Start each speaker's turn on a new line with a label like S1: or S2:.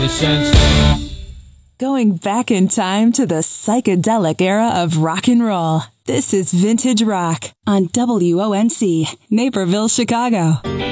S1: Going back in time to the psychedelic era of rock and roll. This is Vintage Rock on WONC, Naperville, Chicago.